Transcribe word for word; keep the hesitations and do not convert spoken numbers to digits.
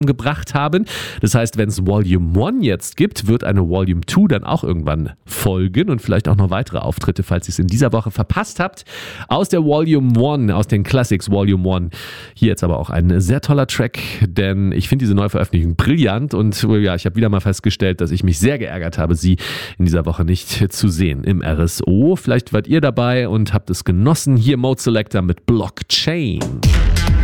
gebracht haben. Das heißt, wenn es Volume eins jetzt gibt, wird eine Volume zwei dann auch irgendwann folgen und vielleicht auch noch weitere Auftritte, falls ihr es in dieser Woche verpasst habt. Aus der Volume eins, aus den Classics Volume eins. Hier jetzt aber auch ein sehr toller Track, denn ich finde diese Neuveröffentlichung brillant und ja, ich habe wieder mal festgestellt, dass ich mich sehr geärgert habe, sie in dieser Woche nicht zu sehen im R S O. Vielleicht wart ihr dabei und habt es genossen. Hier Mode Selector mit Blockchain.